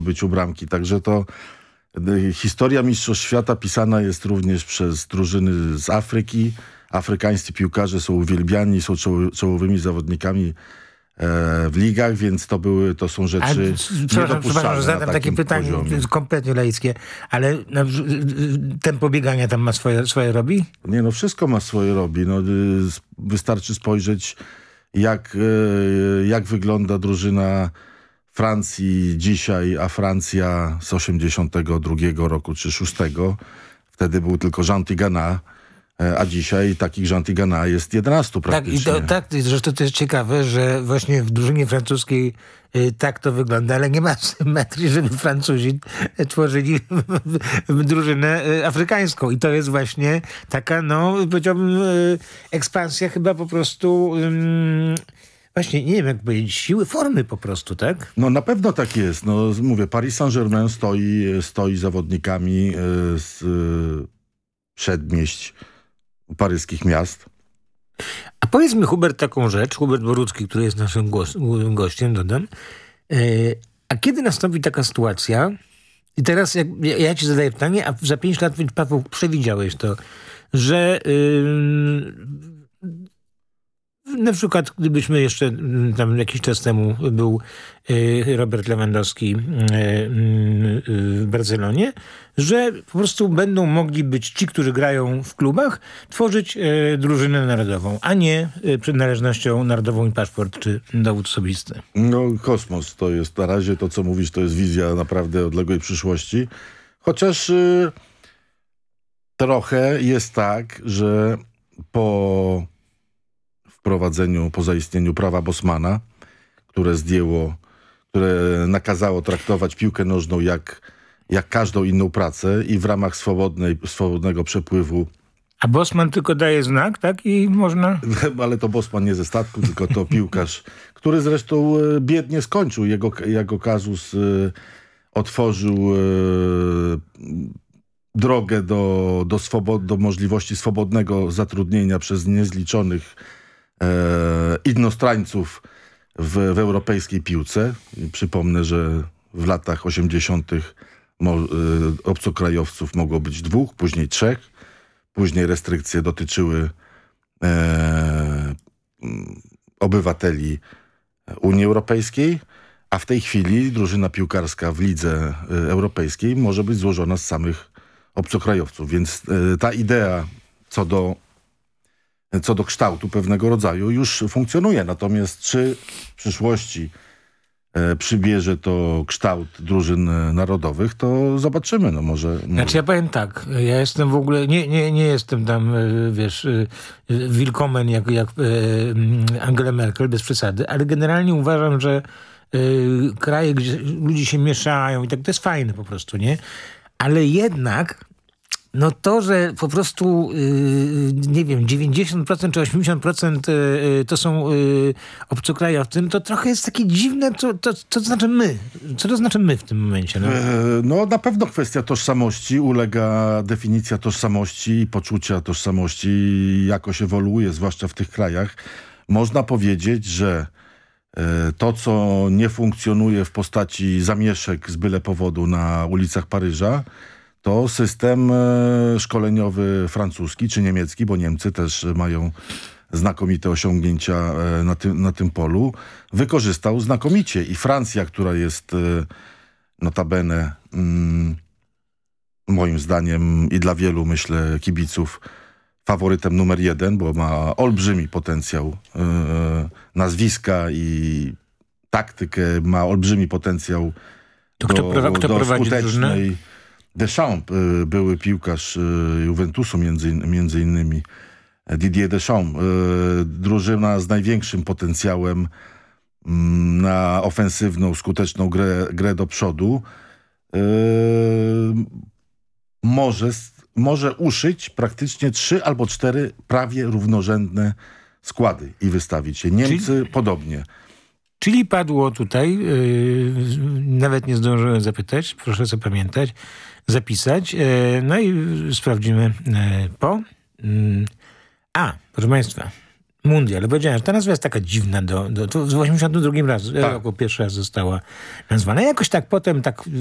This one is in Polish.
być u bramki. Także to historia Mistrzostw Świata pisana jest również przez drużyny z Afryki. Afrykańscy piłkarze są uwielbiani, są czołowymi zawodnikami w ligach, więc to są rzeczy Przepraszam, że zadam takie pytanie kompletnie laickie, ale tempo biegania tam ma swoje robi? Nie, no wszystko ma swoje robi. No, wystarczy spojrzeć, jak wygląda drużyna Francji dzisiaj, a Francja z 82 roku czy 6. Wtedy był tylko Jean Tigana, a dzisiaj takich Jean Tigana jest 11 praktycznie. Tak, zresztą to jest ciekawe, że właśnie w drużynie francuskiej tak to wygląda, ale nie ma symetrii, żeby Francuzi tworzyli drużynę afrykańską. I to jest właśnie taka, no powiedziałbym, ekspansja chyba po prostu... Właśnie, nie wiem jak powiedzieć, siły formy po prostu, tak? No na pewno tak jest. No mówię, Paris Saint-Germain stoi zawodnikami z przedmieść paryskich miast. A powiedz mi, Hubert, taką rzecz, Hubert Borucki, który jest naszym gościem, dodam. A kiedy nastąpi taka sytuacja, i teraz ja ci zadaję pytanie, a za 5 lat, Paweł, przewidziałeś to, że na przykład, gdybyśmy jeszcze tam jakiś czas temu był Robert Lewandowski w Barcelonie, że po prostu będą mogli być ci, którzy grają w klubach, tworzyć drużynę narodową, a nie przynależnością narodową i paszport czy dowód osobisty. No kosmos to jest na razie, to co mówisz, to jest wizja naprawdę odległej przyszłości. Chociaż trochę jest tak, że po zaistnieniu prawa Bosmana, które nakazało traktować piłkę nożną jak każdą inną pracę i w ramach swobodnego przepływu. A Bosman tylko daje znak, tak? I można... Ale to Bosman nie ze statku, tylko to piłkarz, który zresztą biednie skończył. Jego kazus otworzył drogę do możliwości swobodnego zatrudnienia przez niezliczonych innostrańców w europejskiej piłce. Przypomnę, że w latach 80. obcokrajowców mogło być 2, później 3. Później restrykcje dotyczyły obywateli Unii Europejskiej, a w tej chwili drużyna piłkarska w lidze europejskiej może być złożona z samych obcokrajowców. Więc ta idea co do kształtu pewnego rodzaju już funkcjonuje. Natomiast czy w przyszłości przybierze to kształt drużyn narodowych, to zobaczymy. No może... Znaczy ja powiem tak, ja jestem w ogóle, nie jestem tam, wiesz, willkommen jak Angela Merkel, bez przesady, ale generalnie uważam, że kraje, gdzie ludzie się mieszają i tak, to jest fajne po prostu, nie? Ale jednak... No to, że po prostu, nie wiem, 90% czy 80% to są obcokrajowcy, to trochę jest takie dziwne, to znaczy my. Co to znaczy my w tym momencie? No? No na pewno kwestia tożsamości, ulega definicja tożsamości i poczucia tożsamości jakoś ewoluuje, zwłaszcza w tych krajach. Można powiedzieć, że to, co nie funkcjonuje w postaci zamieszek z byle powodu na ulicach Paryża, to system szkoleniowy francuski czy niemiecki, bo Niemcy też mają znakomite osiągnięcia na tym polu, wykorzystał znakomicie. I Francja, która jest notabene moim zdaniem i dla wielu, myślę, kibiców faworytem numer 1, bo ma olbrzymi potencjał nazwiska i taktykę, ma olbrzymi potencjał do skutecznej... Deschamps, były piłkarz Juventusu między innymi, Didier Deschamps, drużyna z największym potencjałem na ofensywną, skuteczną grę do przodu, może uszyć praktycznie 3 albo 4 prawie równorzędne składy i wystawić się. Niemcy podobnie. Czyli padło tutaj, nawet nie zdążyłem zapytać, proszę sobie pamiętać, zapisać, no i sprawdzimy po. Proszę Państwa, Mundial. Powiedziałem, że ta nazwa jest taka dziwna. To w 82 roku pierwszy raz została nazwana. Jakoś tak potem tak